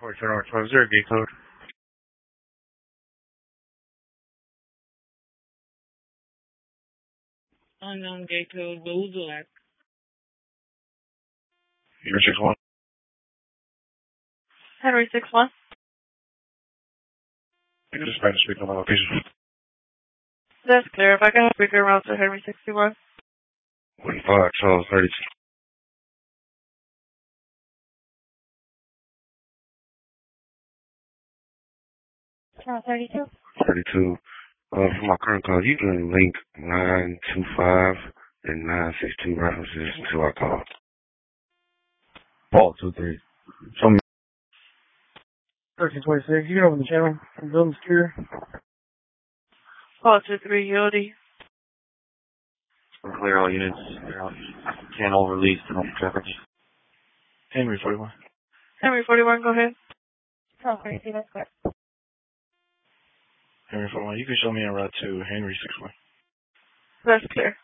Turn on 12, is there a gate code? Unknown gate code, but who's that? Henry 61. Henry 61. You can just try to speak on my location. That's clear. If I can speak around to Henry 61. 15, 12, 32. 32. 32. For my current call, you can link 925 and 962 references to our call. Ball 2-3. Show me. 1326, you get over the channel. I'm building secure. Call 23, Yodi. Clear all units. Channel release to traffic. Henry 41. Henry 41, go ahead. Oh, 32, that's correct. Henry 41, you can show me en route to Henry 61. That's clear.